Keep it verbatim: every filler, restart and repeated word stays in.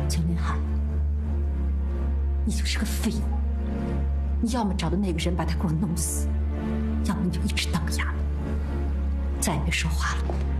江林海，你就是个废物！你要么找到那个人把他给我弄死，要么你就一直当哑巴，再也别说话了。